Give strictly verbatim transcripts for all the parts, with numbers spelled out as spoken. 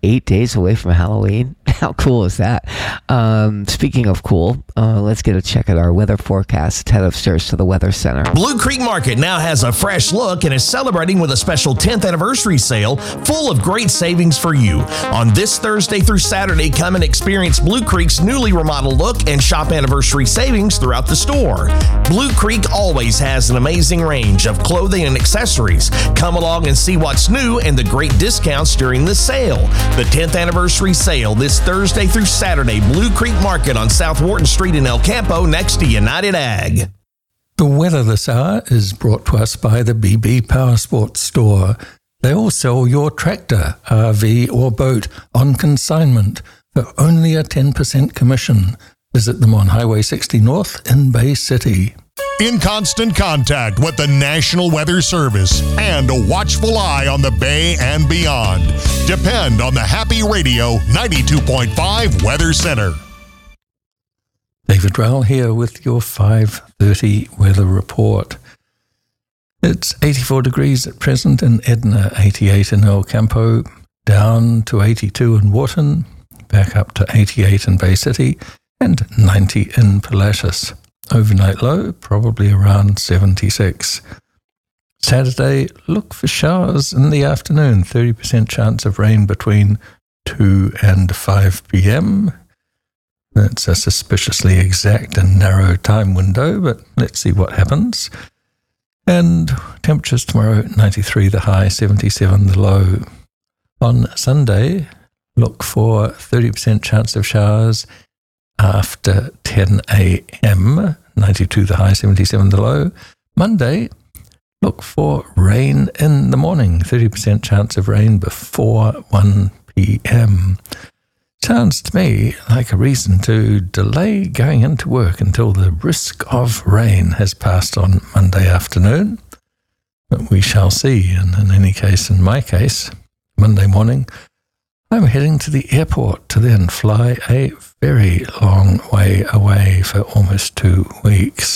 eight days away from Halloween. How cool is that? Um, speaking of cool, uh, let's get a check at our weather forecast. Head upstairs to the Weather Center. Blue Creek Market now has a fresh look and is celebrating with a special tenth anniversary sale full of great savings for you. On this Thursday through Saturday, come and experience Blue Creek's newly remodeled look and shop anniversary savings throughout the store. Blue Creek always has an amazing range of clothing and accessories. Come along and see what's new and the great discounts during the sale. The tenth anniversary sale this Thursday through Saturday, Blue Creek Market on South Wharton Street in El Campo next to United Ag. The weather this hour is brought to us by the B B Power Sports Store. They all sell your tractor, R V or boat on consignment for only a ten percent commission. Visit them on Highway sixty North in Bay City. In constant contact with the National Weather Service and a watchful eye on the Bay and beyond. Depend on the Happy Radio ninety-two point five Weather Center. David Rowell here with your five thirty weather report. It's eighty-four degrees at present in Edna, eighty-eight in El Campo, down to eighty-two in Wharton, back up to eighty-eight in Bay City, and ninety in Palacios. Overnight low, probably around seventy-six. Saturday, look for showers in the afternoon, thirty percent chance of rain between two and five p.m. That's a suspiciously exact and narrow time window, but let's see what happens. And temperatures tomorrow, ninety-three the high, seventy-seven the low. On Sunday, look for thirty percent chance of showers after ten a.m., ninety-two the high, seventy-seven the low. Monday, look for rain in the morning, thirty percent chance of rain before one p.m. Sounds to me like a reason to delay going into work until the risk of rain has passed on Monday afternoon. But we shall see, and in any case, in my case, Monday morning, I'm heading to the airport to then fly a very long way away for almost two weeks.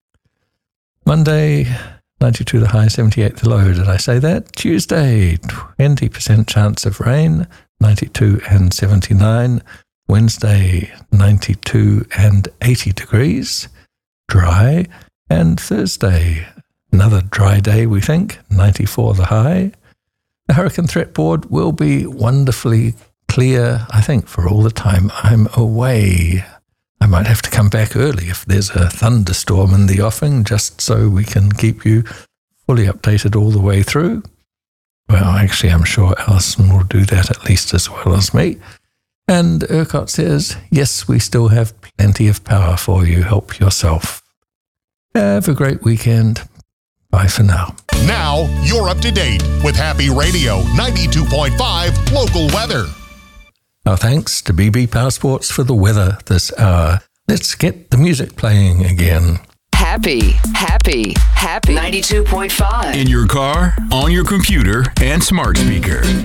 Monday, ninety-two the high, seventy-eight the low. Did I say that? Tuesday, twenty percent chance of rain, ninety-two and seventy-nine. Wednesday, ninety-two and eighty degrees, dry. And Thursday, another dry day, we think, ninety-four the high. The hurricane threat board will be wonderfully clear, I think, for all the time I'm away. I might have to come back early if there's a thunderstorm in the offing, just so we can keep you fully updated all the way through. Well, actually, I'm sure Alison will do that at least as well as me. And ERCOT says, yes, we still have plenty of power for you. Help yourself. Have a great weekend. Bye for now. Now, you're up to date with Happy Radio ninety-two point five local weather. Our thanks to B B Power Sports for the weather this hour. Let's get the music playing again. Happy, happy, happy. ninety-two point five. In your car, on your computer, and smart speaker.